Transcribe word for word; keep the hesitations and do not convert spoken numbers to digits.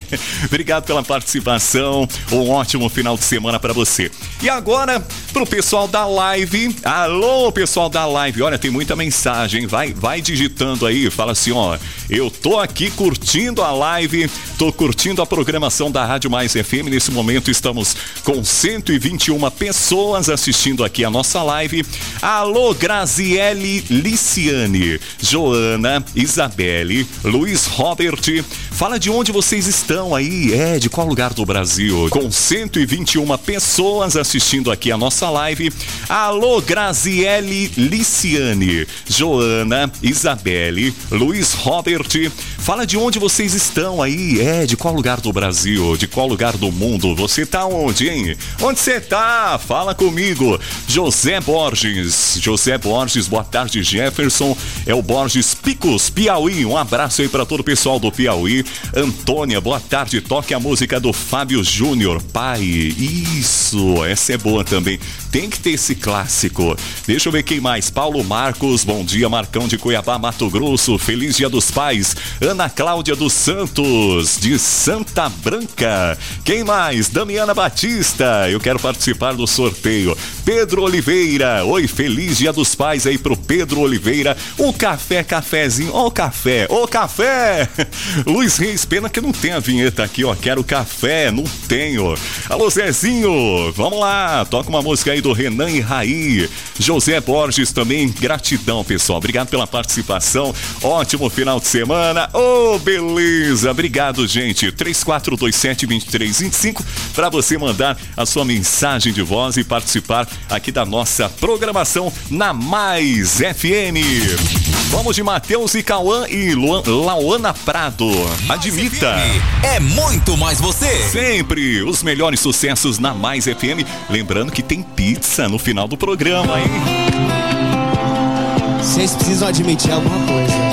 Obrigado pela participação. Um ótimo final de semana para você. E agora, pro pessoal da live. Alô, pessoal da live. Olha, tem muita mensagem. Vai, vai digitando aí. Fala assim, ó. Eu tô aqui curtindo a live. Tô curtindo a programação da Rádio Mais F M. Nesse momento estamos com cento e vinte e uma pessoas assistindo aqui a nossa live. Alô, Graziele Liciane, Joana, Isabelle, Luiz Robert. Fala de onde vocês estão aí. É, de qual lugar do Brasil? Com cento e vinte e uma pessoas assistindo aqui a nossa live. Alô, Graziele Liciane, Joana, Isabelle, Luiz Robert. Fala de onde vocês estão aí. É, de qual lugar do Brasil? De qual lugar do mundo? Você tá onde, hein? Onde você tá? Fala comigo. José Borges. José Borges, boa tarde, Jefferson. É o Borges Picos, Piauí. Um abraço aí pra todo o pessoal do Piauí. Antônia, boa tarde. Toque a música do Fábio Júnior. Pai, isso, essa é boa também. Tem que ter esse clássico. Deixa eu ver quem mais. Paulo Marcos, bom dia. Marcão de Cuiabá, Mato Grosso. Feliz Dia dos Pais. Ana Cláudia dos Santos, de Santa Branca. Quem mais? Damiana Batista. Eu quero participar do sorteio. Pedro Oliveira. Oi, feliz Dia dos Pais aí pro Pedro Oliveira. O café, cafezinho. Ó, o café, ô café. Luiz Reis, pena que não tem a vinheta aqui, ó. Quero café, não tenho. Alô, Zezinho, vamos lá. Toca uma música aí do Renan e Raí. José Borges também, gratidão, pessoal. Obrigado pela participação. Ótimo final de semana. Ô, oh, beleza. Obrigado, gente. três quatro dois sete, dois três dois cinco para você mandar a sua mensagem de voz e participar aqui da nossa programação na Mais F M. Vamos de Matheus e Cauã e Luan, Lauana Prado. Admita. É muito mais você. Sempre os melhores sucessos na Mais F M. Lembrando que tem pizza no final do programa, hein? Vocês precisam admitir alguma coisa.